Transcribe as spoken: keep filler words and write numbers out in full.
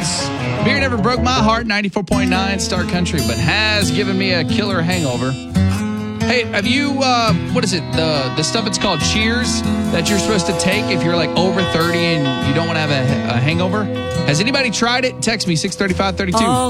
Jones. Beer never broke my heart, ninety-four point nine Star Country, but has given me a killer hangover. Hey, have you, uh, what is it, the the stuff it's called Cheers that you're supposed to take if you're like over thirty and you don't want to have a, a hangover? Has anybody tried it? Text me, six thirty-five thirty-two.